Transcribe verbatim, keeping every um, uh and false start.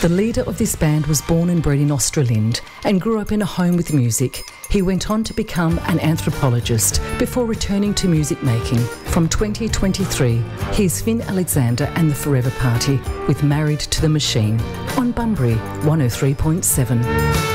The leader of this band was born and bred in Australind and grew up in a home with music. He went on to become an anthropologist before returning to music making. From twenty twenty-three, here's Finn Alexander and the Forever Party with Married to the Machine on Bunbury one oh three point seven.